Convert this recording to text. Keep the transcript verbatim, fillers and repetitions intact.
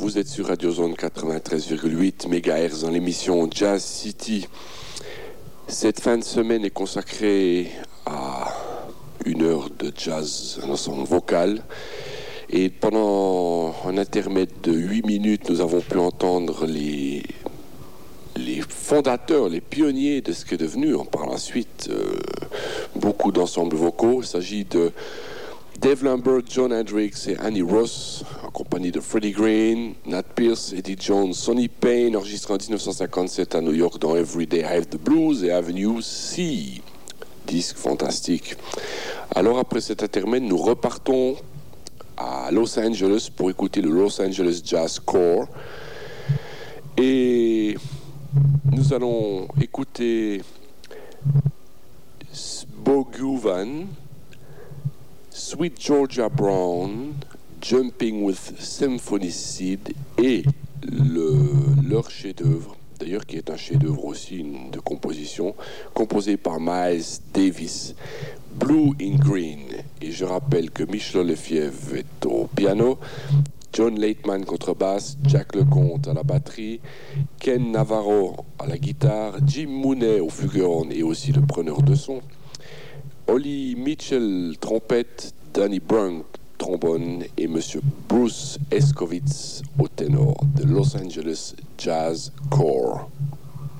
Vous êtes sur Radio Zone quatre-vingt-treize virgule huit mégahertz dans l'émission Jazz City. Cette fin de semaine est consacrée à une heure de jazz, un ensemble vocal. Et pendant un intermède de huit minutes, nous avons pu entendre les, les fondateurs, les pionniers de ce qui est devenu par la suite euh, beaucoup d'ensembles vocaux. Il s'agit de Dave Lambert, John Hendricks et Annie Ross, en compagnie de Freddie Green, Nat Pierce, Eddie Jones, Sonny Payne, enregistré en dix-neuf cent cinquante-sept à New York dans Every Day I Have the Blues et Avenue C. Disque fantastique. Alors après cet intermède, nous repartons à Los Angeles pour écouter le Los Angeles Jazz Corps. Et nous allons écouter Boguvan, Sweet Georgia Brown, Jumping with Symphony Seed et le, leur chef-d'œuvre, d'ailleurs qui est un chef-d'œuvre aussi une, de composition, composé par Miles Davis, Blue in Green. Et je rappelle que Michel Lefebvre est au piano, John Lateman contrebasse, Jack Lecomte à la batterie, Ken Navarro à la guitare, Jim Mooney au flugelhorn et aussi le preneur de son, Ollie Mitchell trompette, Danny Brunk trombone et Monsieur Bruce Escovitz au ténor de Los Angeles Jazz Corps.